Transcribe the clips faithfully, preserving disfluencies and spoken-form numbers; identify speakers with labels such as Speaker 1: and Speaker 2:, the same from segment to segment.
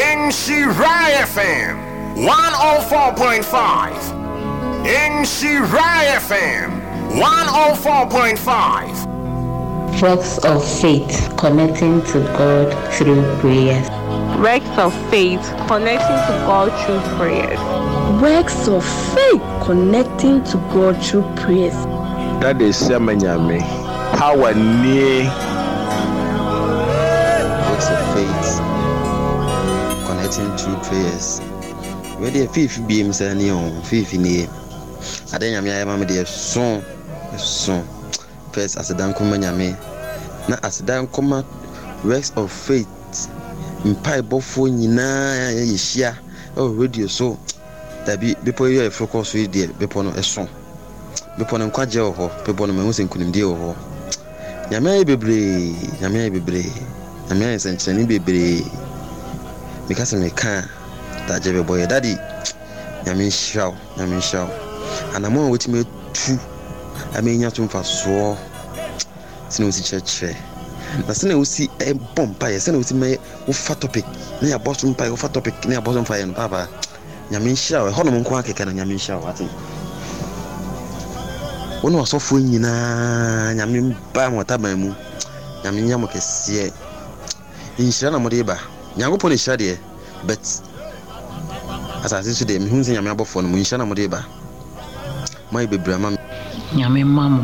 Speaker 1: in Shirai F M one oh four point five. In Shirai F M one oh four point five.
Speaker 2: Works of faith connecting to God through prayers.
Speaker 3: Works of faith connecting to God through prayers.
Speaker 4: Works of faith connecting to God through prayers.
Speaker 5: That is Semanyame. Power near.
Speaker 6: Works of faith connecting through prayers. Where the faith beams and your faith in here. I didn't have my dear son. Son. First, as a dan come nyame na as dan come works of faith mpai bofo nyina yehia oh radio so that be before you focus with the before no eso before no kwaje ho before no me husen kunimde ho nyame bebre nyame bebre nyame senchani bebre because me kan that je boy daddy nyame shaw nyame shaw anamo wetime tu amenya tumfa so sine osi cheche na sine osi e bompa ye sine osi me wo fa topic na ya boss mpa wo fa topic na ya boss mfa ye no baba nyame nhia we hono nko akeka na nyame nhia wate wono asofo nyina nyame mba motaban mu nyame nya mo kese nhia na mo de ba nyango pole hia de but asase su de me hunse nyame abofo no mo nhia na mo de ba mai bebrama
Speaker 7: nyame mamu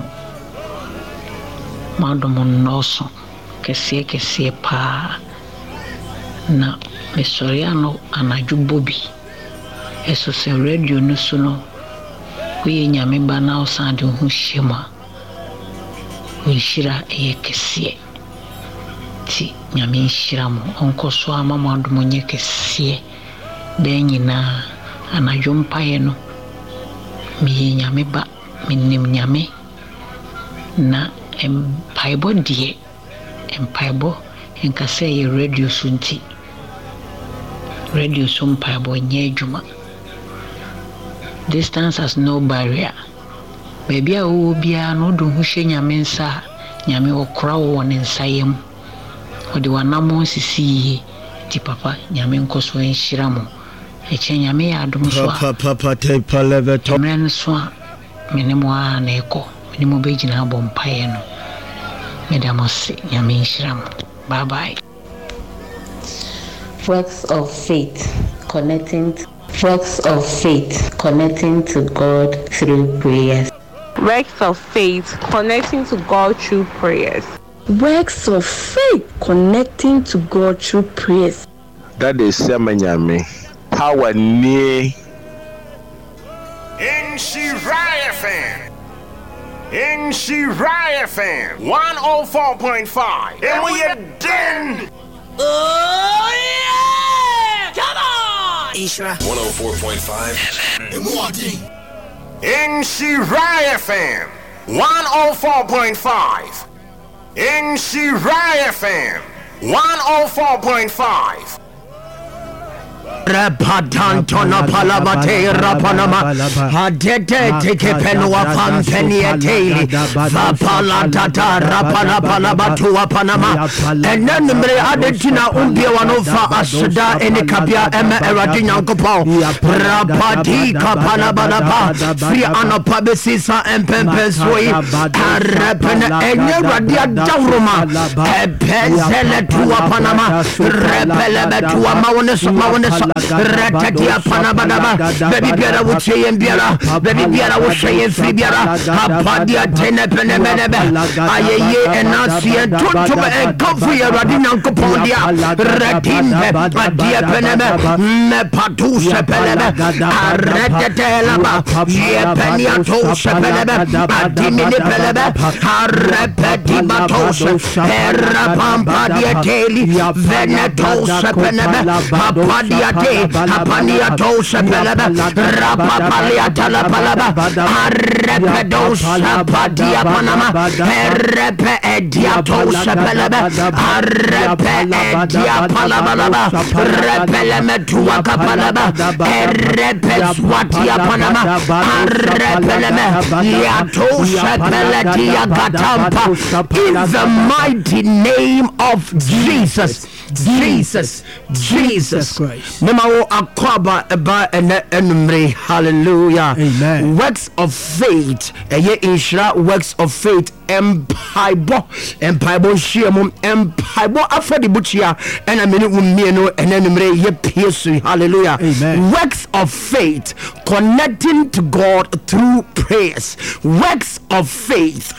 Speaker 7: madomo noso kese kese pa na mesoriano anaju bobi eso se radio no so no we nyame ba na osande hu shema we shira e kese ti nyame shira mo onko so ama madomo nye kese den nyina anaju mpaye no mi nyame ba minim nyame na empaibo die empaibo enkase ye radio sunti radio sum paibo nye juma. Distance has no barrier. Baby a wo bia no do hu hye nyame nsa nyame okra wo ne nsa yem odi wanamo sisi ti papa nyame nkoso enhyira mo eche nyame ya adom so
Speaker 8: papa papa te paleve to
Speaker 7: men so menemo a na eko menemo be gina abom pae no medamose nyame enhyira mo. Bye bye.
Speaker 2: Works of faith connecting to, works of faith connecting to God through prayers.
Speaker 3: Works of faith connecting to God through prayers.
Speaker 4: Works of faith connecting to God through prayers.
Speaker 5: That is Semanyame. Power near.
Speaker 1: In Shirai F M. In Shirai F M. one oh four point five. And we are done.
Speaker 9: Oh yeah! Come on! Ishra.
Speaker 1: one oh four point five. In Shirai F M. one oh four point five. In Shirai F M. one oh four point five.
Speaker 8: Rapatantona palabate rapanama hadete teke penua pampeni eteli vapala tata rapana palabatu panama and then mre adetina umbia wanofa asda eni kapia ema eradinya nkopon rapati kapana balaba free anopabesisa empempesoi arapena enye radia dawroma epezele tuwa panama repele betuwa mawoneso mawoneso Ratatia Panabadaba, baby Biara would say and Biara, baby Biara would say and free Biara, Apadia Tenepenebenebe, Aye and Nancy and Tutuba and Coffee, Radina Copondia, Ratimbe, Adia Penebe, Nepatu Sepelebe, Aretelaba, Yepeniato Sepelebe, Adimini Pelebe, Arepetibatos, Erapampa Teli, Veneto Sepelebe, Apadia. Apania tosa pelaba rapa palia tala palaba arrepe dosa padia panama arrepe edia tosa pelaba arrepe edia palaba repele metua kapalaba arrepe swatia panama arrepe me ya tosa pelatia katampa in the mighty name of Jesus. Jesus, Jesus Christ. Memawo akwaba eba ene enumre. Hallelujah. Amen. Works of faith. Eye inshira works of faith. Empaibo, empaibo shiemu, empaibo afedi buchia. Ena meni umieno ene enumre ye piesu. Hallelujah. Amen. Works of faith, connecting to God through prayers. Works of faith,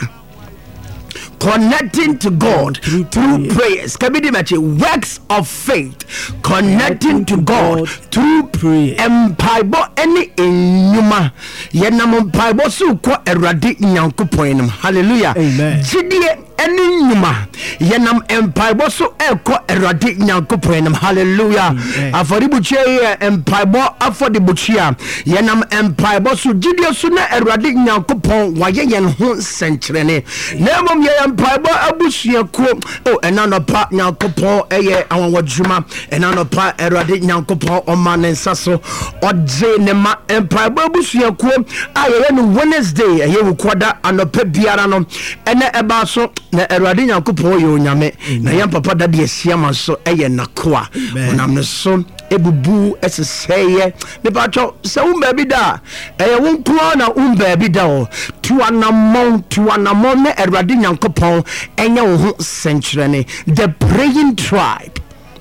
Speaker 8: connecting to God through, through prayers. Works of faith, connecting to God through prayer. Empaibo any inyuma yenam empaibo su ko erade nyankopon. Hallelujah. Amen. Jidie any nyuma yenam empaibo so eko erade nyankopon. Hallelujah. Aforibuche empaibo afodibuchia yenam empaibo so jidie so na erade nyankopon waye yen ho senkyerene. Nemom ye empaibo abusuako o enanopa nyankopon eye awodwuma enanopa erade nyankopon omanensa so odze ne ma empaibo abusuako aye no Wednesday eye wukoda anopa biara no ene eba so na erade nyankopon ye onyame na yam papa dade asiama so eye nakoa onam ne so ebubu eseseye me pacho se umba bi da eye wonko na umba bi da o tu anamon tu anamon na erade nyankopon enya wo ho senkyerene. The praying tribe,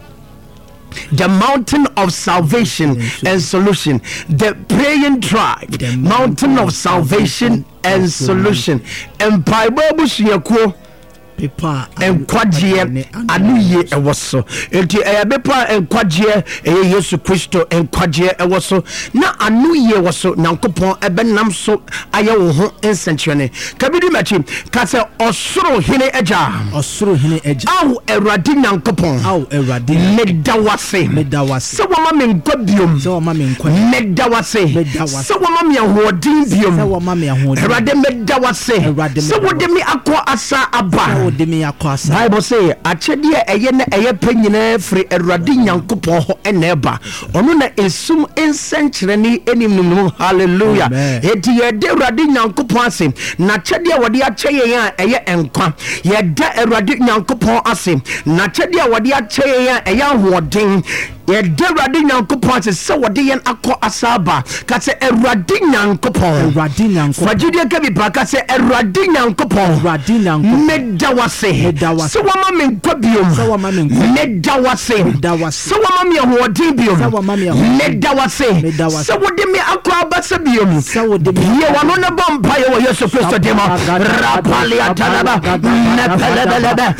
Speaker 8: the mountain of salvation and solution. The praying tribe, the mountain of salvation and solution. Empire busuyakuo pepa enkwaje anuye ewoso enti ebepa enkwaje eye Yesu Kristo enkwaje ewoso na anuye woso nyankopon ebenam so aye wo ho ensenkyerene. Kabidi machi ka se osoro hene eja osoro hene eja aw erade nyankopon aw erade medawase medawase se wama me nkwa biom se wama me nkwa medawase se wama me ahodin biom se wama me ahodin erade medawase se wode me akọ asa aba Bible say achede eye na eye panyina free erade nyankopon ho eneba ono na esum ensenkyerene enimnum. Hallelujah. Eti ye de erade nyankopon ase na chede wode acheye a eye enkwa ye da erade nyankopon ase na chede wode acheye a eye ahoden ye de erade nyankopon ase se wode yen akọ asaba ka se erade nyankopon erade nyankopon fagide ka bi pa ka se erade nyankopon erade nyankopon medawase se wama me nkwa biom se wama me nkwa medawase se wama me ahodin biom se wama me medawase se wode me akọ abasa biom se wode me ye wano na bompa ye wo Yesu Kristo demo rapali atalaba nepelebelebe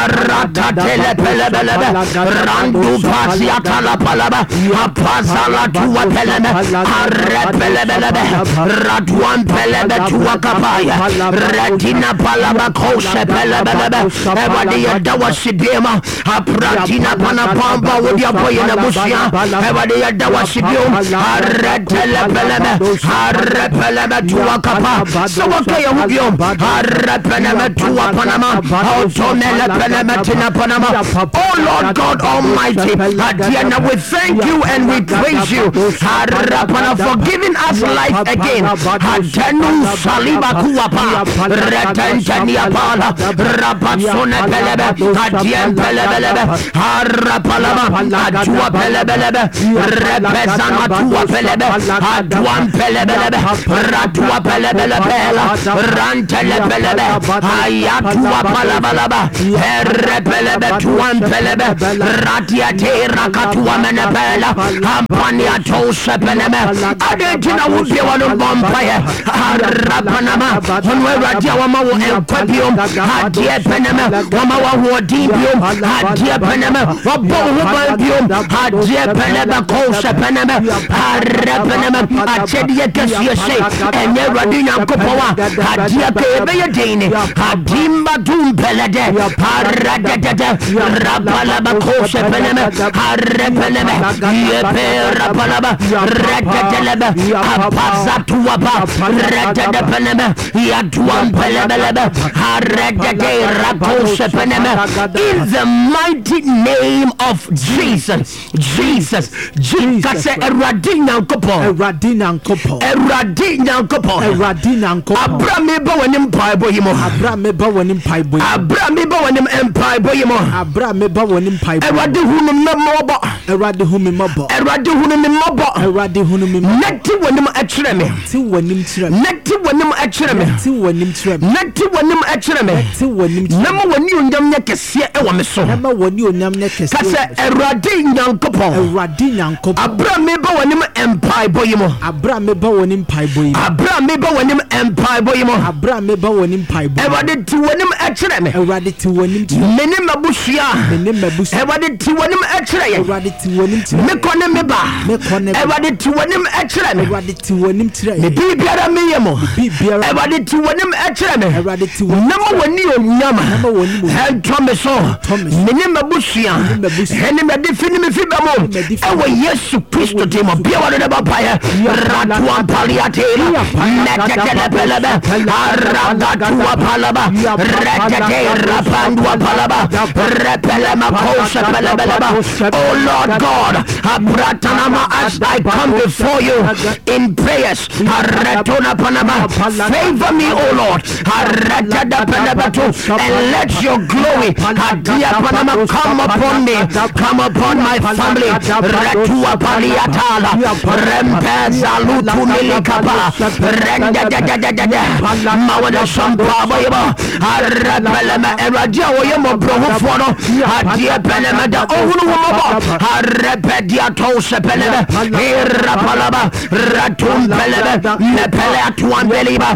Speaker 8: arata telepelebelebe randu pasi atalapalaba apazala tuwa pelebe arepelebelebe ratuan pelebe tuwa kapaya retina palaba kose pelebelebe ebadi yada wasibima apratina panapamba wodia boye na busia ebadi yada wasibima aretelepelebe arepelebe tuwa kapa sawake ya hubio arepelebe tuwa panama automelepelebe tina panama. Oh Lord God Almighty, Adiana, we thank you and we praise you Arapana for giving us life again. Adenu saliba kuwapa retentania pala rapasone pelebe adien pelebelebe arapalama adua pelebelebe repesana tua pelebe aduan pelebelebe ratua pelebelebe rantele pelebe ayatua palabalaba repelebe tuan pelebe ratia tera katua menebela ampania tose pelebe adetina wupia wano bompaye arapanama onwe radia wama wo enkwabio adie peneme wama wa hodibio adie peneme wabo hubabio adie penebe kose peneme arapeneme achedie kesiye se enye radina nkopowa adie kebeye dine adimba dumpelede aradedede rabalaba kose peneme repelebe yepera palaba retetelebe apazatuaba retetepelebe yatuampelebelebe haretete rakosepelebe in the mighty name of Jesus. Jesus, Jesus, Eradina Kopo, Eradina Kopo, Eradina Kopo, Eradina Kopo, Abrame Bowenim Piboimo, Abrame Bowenim Pibo, Abrame Bowenim Empire Boyimo, Abrame Bowenim Pibo, Eradihunum Mobo, Eradihunum Mobo, Eradihunum Mobo, Eradihunum Neti Wenim Etreme, two Wenim Trem, Neti Wenim Etreme, two Wenim Trem, Neti Wenim Etreme, two Wenim, number one you Nam Nekasia Ewameso, number one you Nam Nekasa, Eradina Kopo, Eradina Kopo, Abrame Bowenim Empire Boyimo, Abrame Bowenim Pibo, Abrame Bowenim Empire Boyimo, Abrame Bowenim Pibo, Eradit to Wenim Etreme, Eradit to Wenim, Menimabushia, Menimabush, Eradit to Wenim Etreme, Eradit to Wenim, Mekonemeba, Mekone, Eradit to Wenim Etreme, Eradit to Wenim Tre, Bibiara Miamo, Bibiara, Eradit to Wenim Etreme, Eradit to number one you Yama, number one you had Thomason, Menimabushia, Henimadifinim Fibamo, Ewa Yesu Christo Timo, Biara Babaya, Ratuan Paliatela, Natakalabella, Aragatua Palaba, Ratate Rapandua Palaba, Repelema Kosa Palabella. Oh Lord God, Abratanama, as I come before you in prayers, Aratona Panama, favor me, oh Lord, Aratada Panabatu, and let your glory, Adia Panama, come upon me, come upon my family, Ratua Paliatala, Rempeza Lutu Milikapa, Renda da da da da da, Mawada Sampa Boyaba, Arabelema, Eradia Oyamo Brohofono, Adia Pelema, the Ohuno, Arapedia Tosa Pelema, Irapalaba, Ratum Pelema, Nepelea Tuan Beliba,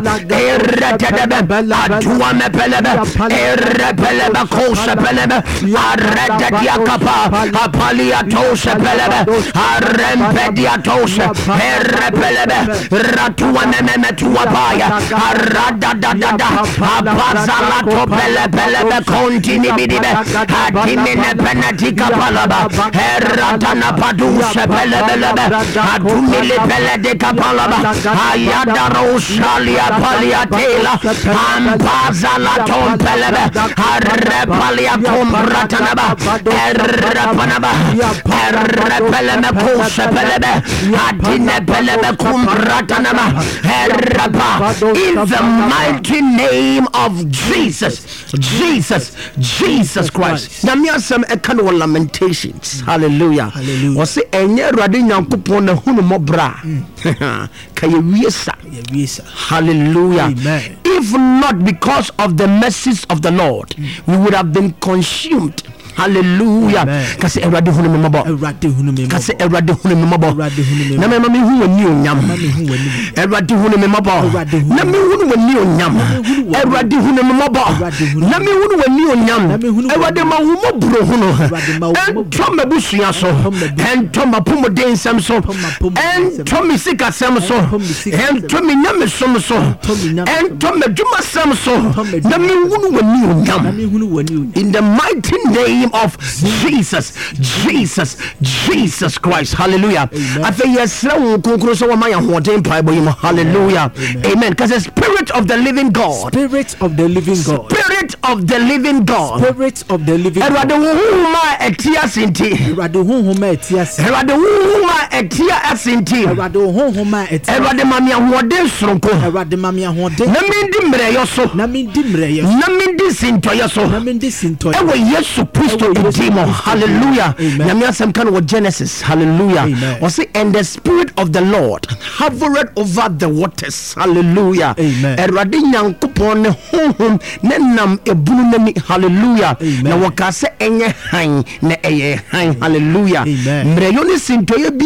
Speaker 8: Eratadaba, Tuan Pelema, Erapelema Kosa Pelema, Aratadia Kapa, Apalia Tosa Pelema, Arempedia Tosa, Erapelema, Ratuan Memetuapaya, Arada da da da, Abazala Topele Pelema, Contini Bidibe, Adimine Penatica Palaba, Eratana Padusha Pelebelebe, Adumile Pele de Capalaba, Ayada Rosalia Paliatela, Ambazala Tom Pelebe, Arepalia Combratanaba, Erapanaba, Erapeleme Kosa Pelebe, Adine Pelebe Combratanaba, Erapa, in the mighty name of Jesus, Jesus, Jesus Christ. Namiasam Ekano Lamentations. Hallelujah. Was it any Radina Kupon Hunumobra? Kayawisa. Hallelujah. Amen. If not because of the mercies of the Lord, mm. we would have been consumed. Hallelujah. Kasi erade hunu me mabo. Erade hunu me mabo. Kasi erade hunu me mabo. Na me mami hu wani onyam. Erade hunu me mabo. Na me hunu wani onyam. Erade hunu me mabo. Na me hunu wani onyam. Erade ma hu mo bro hunu. Ento me busua so. Ento ma pomo den sam so. Ento me sika sam so. Ento me nyame som so. Ento me dwuma sam so. Na me hunu wani onyam. In the mighty name of Jesus, Jesus, Jesus Christ. Hallelujah. I think yes, hallelujah. Amen. Because the Spirit of the living God, Spirit of the living God, Spirit of the living God, Spirit of the living God. Erade etias inti. Erade honhoma etias. Erade honhoma etias inti. Erade honhoma etias. Erade mamia hoden sronko. Erade mamia hoden. Na mindi mreyo so. Na mindi mreyo. Na mindi sintoyo so. Na mindi sintoyo. Ewe Yesu Christo idimo. Hallelujah. Namia some kind of Genesis. Hallelujah. Was it and the Spirit of the Lord hovered over the waters. Hallelujah. Amen. Erade nyankopon ne honhom ne nam ebunu nani. Hallelujah. Na wakase enye han ne eye han. Hallelujah. Mreyo ni sintoyo bi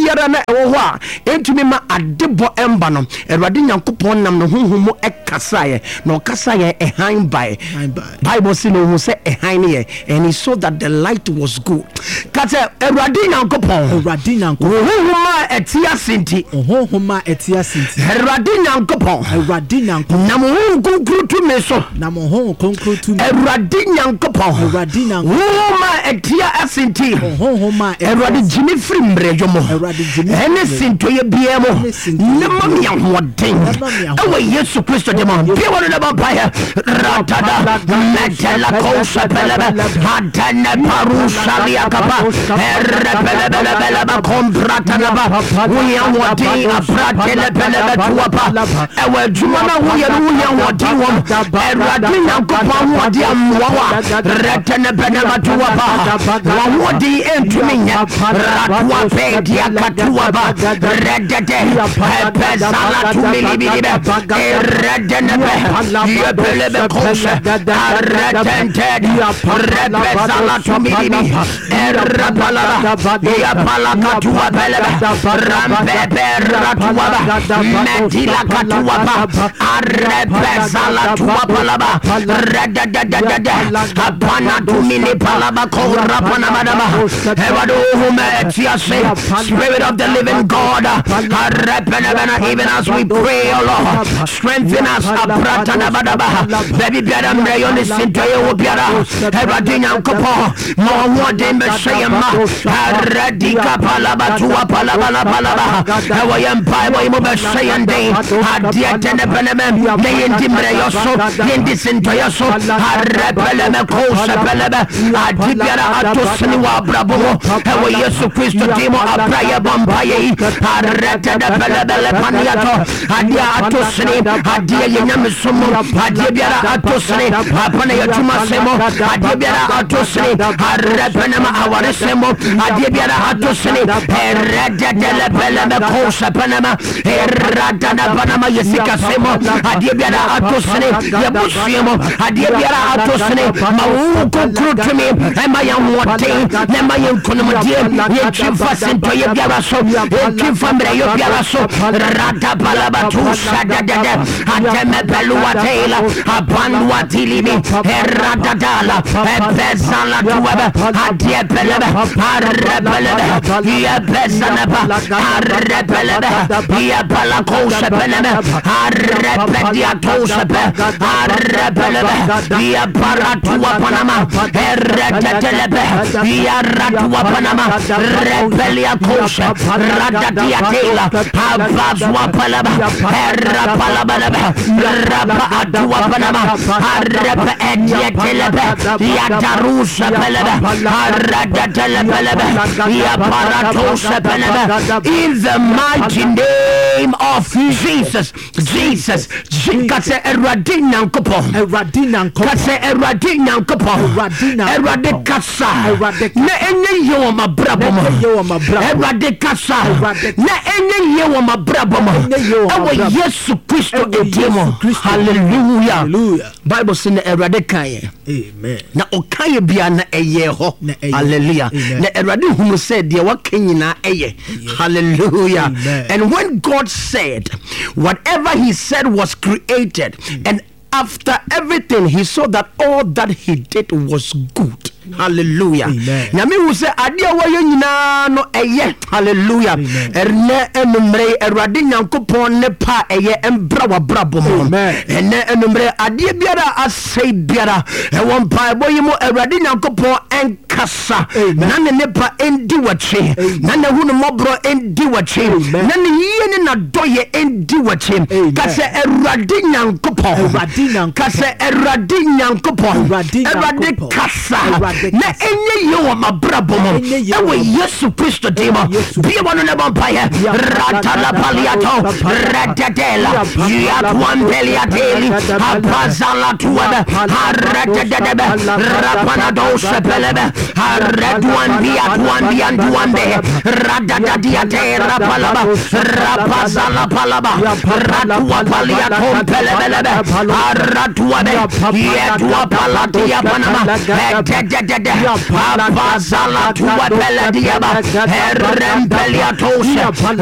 Speaker 8: biara na ɛwɔ hɔ a entumi ma adebɔ emba no Awurade Nyankopɔn nam no honhom mu ɛkasaye na ɔkasaye ɛhan bae Bible say no hu say ɛhan ne and he saw that the light was good kata Awurade Nyankopɔn
Speaker 10: Awurade Nyankopɔn
Speaker 8: honhom a ɛtia senti
Speaker 10: honhom a ɛtia senti
Speaker 8: Awurade Nyankopɔn
Speaker 10: Awurade Nyankopɔn
Speaker 8: na mo honhom konkro tu me so
Speaker 10: na mo honhom konkro tu me
Speaker 8: Awurade Nyankopɔn
Speaker 10: Awurade Nyankopɔn
Speaker 8: honhom a ɛtia asenti
Speaker 10: honhom a
Speaker 8: Awurade gyimi firi mbrɛdwo mo
Speaker 10: Awurade gyimi
Speaker 8: ɛne sintoye bia mo ne ma me ahoɔden ɛwɔ Yesu Kristo de mo bia wɔ ne ba pa ratada metela kosa pelebe hadene parusa liakapa errebelebelebele ba komprata na ba uya wodi apratele pelebe tuapa ewe juma na uya uya wodi wom Awurade Nyankopɔn wodi amwawa retene pelebe tuapa wa wodi entumi nya ratwa pedia katuaba redede pezala tumilibibe redene be yebelebe kosa retented repezala tumilibi erapalaba yapala katua pelebe rampepe ratuaba metila katuaba arepezala tuapalaba redededede apana tumili palaba kora panabadaba evado hume tiase Spirit of the living God even as we pray O Lord strengthen us apratanabadaba baby biara mreyo ni sintoye wo biara Awurade Nyankopɔn ma wode mbɛhwɛyɛma radika palaba tuwa palaba la palaba ɛwɔ yɛn mpaebɔ yi mu bɛhwɛyɛnden adeɛ tɛnɛpɛnɛmɛ ne yɛndi mmerɛyɔ so yɛndi sintoyɛ so arɛpɛlɛmɛ kɔwsɛ pɛlɛbɛ ade biara ato sene wɔ abrabɔ mu ɛwɔ Yesu Kristo din mu abra yɛbɔ mpayɛ yi arɛtɛnɛpɛlɛbɛlɛ paneatɔ adeɛ ato sene adeɛ yɛnyame so mu adeɛ biara ato sene apana yɛtuma sɛ mu adeɛ biara ato sene arɛpɛnɛma aware sɛ mu adeɛ biara ato sene erɛdɛdɛlɛpɛlɛmɛ kɔwsɛ pɛnɛma eradanapɛnɛma yɛsika sɛ mu adeɛ biara ato sene yɛbosua mu adeɛ biara ato sene ma wo konkro tumi ɛma yɛn hoɔden na ɛma yɛn nkonimdeɛ yɛtwi fa sentɔyɛ biara so yɛtwi fa mmerɛyɛ biara so radapalabatu sadadɛdɛ atɛmɛpɛluwateila abanuatilibi eradadala ɛpɛzala tuwɛbɛ adeɛ pɛlɛbɛ arɛpɛlɛbɛ yɛpɛzanɛbɛ arɛpɛlɛbɛ yɛpalakosɛ pɛlɛbɛ arɛpɛdiatosɛpɛ arɛpɛlɛbɛ yɛparatuwa panama erɛtɛtɛlɛbɛ yɛratuwa panama rɛpɛlia kosɛ radadiatela abazwa palaba erapalabalaba rapa atuwa panama arɛpɛ ɛdiɛtɛlɛbɛ yadarusa pɛlɛbɛ aradatelɛpɛlɛbɛ yɛparatosɛ pɛlɛbɛ in the mighty name of Jesus Jesus Jikase Awurade Nyankopɔn
Speaker 10: Awurade Nyankopɔn
Speaker 8: kase Awurade Nyankopɔn Awurade kasa na enye yewo mabrabo mo Awurade kasa na enye yewo mabrabo mo ewo Yesu Kristo edimo hallelujah Bible say na Awurade kan amen na okaye bia na eye ho hallelujah na Awurade hunu said de waka nyina eye hallelujah and when God said whatever he said was created and after everything he saw that all that he did was good hallelujah nyame hu se ade a wɔyɛ nyinaa no ɛyɛ hallelujah erne enumre Awurade Nyankopɔn ne pa ɛyɛ embra wabrabo mo ene enumre ade biara asɛe biara ɛwɔ mpaebɔ yi mu Awurade Nyankopɔn ɛnkasa na ne ne pa endi wɔkye na ne hu no mɔbro endi wɔkye na ne yie ne na dɔyɛ endi wɔkye kase Awurade Nyankopɔn kase Awurade Nyankopɔn Awurade kasa na enye yewo mabrabo mo ewe Yesu Kristo dimo bia wono ne bompaye ratala paliato rededela ya twambelia deli apazala tuwebe rededebe rapana do sepelebe redwan bia twan bia ndwambe radadadiate rapalaba rapazala palaba ratua palia kompelebelebe aratuabe yetua palatia panama edededede apazala tuwa pelediaba erempelia toshe